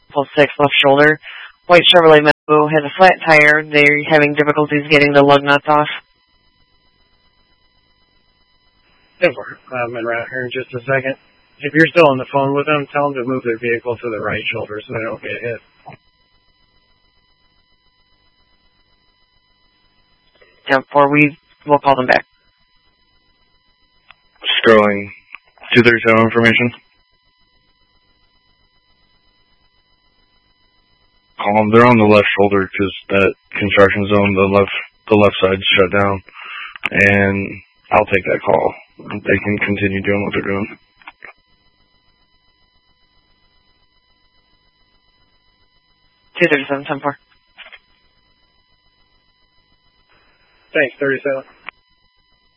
full 6, left shoulder. White Chevrolet Malibu has a flat tire. They're having difficulties getting the lug nuts off. I'm around here in just a second. If you're still on the phone with them, tell them to move their vehicle to the right shoulder so they don't get hit. 10-4, we'll call them back. Sterling, 237 information. Call them. They're on the left shoulder because that construction zone, the left side's shut down. And I'll take that call. They can continue doing what they're doing. 237, 10-4. Thanks, 37.